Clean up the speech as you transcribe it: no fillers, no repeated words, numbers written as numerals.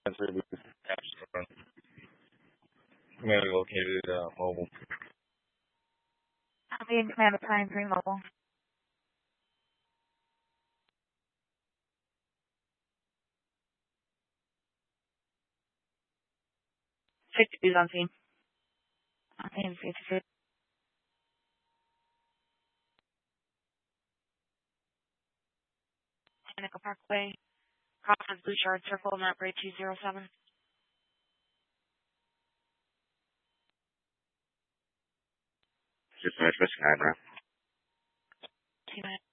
Command located mobile. I'm being command of Pine 3 Mobile. 52's on scene. I'm in 52. Nickel Parkway. Crawford's Blue Shard Circle, map rate 207. Just finished Michigan, bro. 2 minutes.